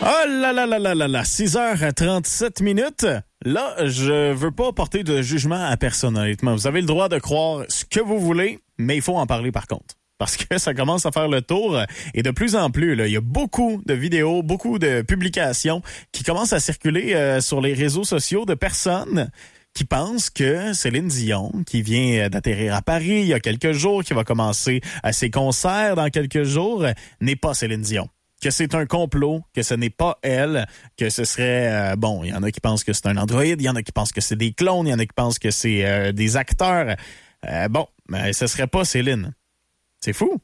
Oh là là là là là là, 6h37. Là, je veux pas porter de jugement à personne, honnêtement. Vous avez le droit de croire ce que vous voulez, mais il faut en parler par contre. Parce que ça commence à faire le tour et de plus en plus, là, il y a beaucoup de vidéos, beaucoup de publications qui commencent à circuler sur les réseaux sociaux de personnes qui pensent que Céline Dion, qui vient d'atterrir à Paris il y a quelques jours, qui va commencer ses concerts dans quelques jours, n'est pas Céline Dion. Que c'est un complot, que ce n'est pas elle, que ce serait... il y en a qui pensent que c'est un androïde, il y en a qui pensent que c'est des clones, il y en a qui pensent que c'est des acteurs. Mais ce serait pas Céline. C'est fou.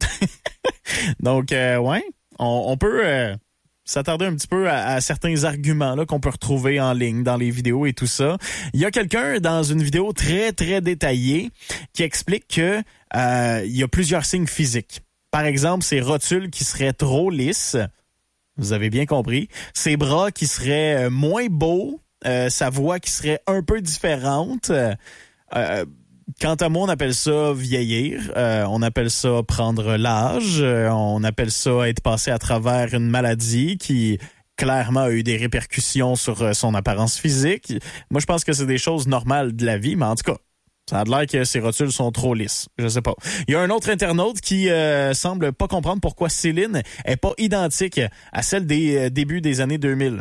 Donc, on peut s'attarder un petit peu à certains arguments là qu'on peut retrouver en ligne dans les vidéos et tout ça. Il y a quelqu'un dans une vidéo très, très détaillée qui explique que il y a plusieurs signes physiques. Par exemple, ses rotules qui seraient trop lisses. Vous avez bien compris. Ses bras qui seraient moins beaux. Sa voix qui serait un peu différente. Quant à moi, on appelle ça vieillir. On appelle ça prendre l'âge. On appelle ça être passé à travers une maladie qui clairement a eu des répercussions sur son apparence physique. Moi, je pense que c'est des choses normales de la vie, mais en tout cas, ça a l'air que ses rotules sont trop lisses. Je sais pas. Il y a un autre internaute qui semble pas comprendre pourquoi Céline est pas identique à celle des débuts des années 2000.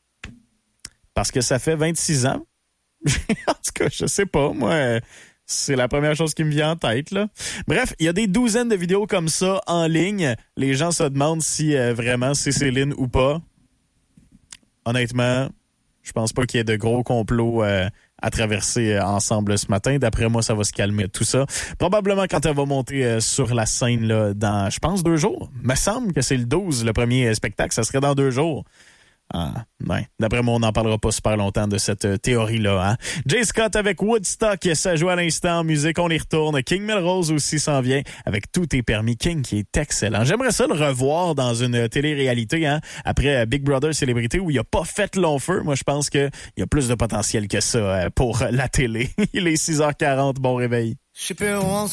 Parce que ça fait 26 ans. En tout cas, je sais pas. Moi, c'est la première chose qui me vient en tête, là. Bref, il y a des douzaines de vidéos comme ça en ligne. Les gens se demandent si vraiment c'est Céline ou pas. Honnêtement, je pense pas qu'il y ait de gros complots à traverser ensemble ce matin. D'après moi, ça va se calmer tout ça. Probablement quand elle va monter sur la scène là, dans, je pense, 2 jours. Il me semble que c'est le 12, le premier spectacle. Ça serait dans 2 jours. D'après moi, on n'en parlera pas super longtemps de cette théorie-là. Hein? Jay Scott avec Woodstock, ça joue à l'instant en musique, on y retourne. King Melrose aussi s'en vient avec Tout est permis. King qui est excellent. J'aimerais ça le revoir dans une télé-réalité, hein? Après Big Brother Célébrité où il a pas fait long feu. Moi, je pense qu'il y a plus de potentiel que ça pour la télé. Il est 6h40, bon réveil. She put one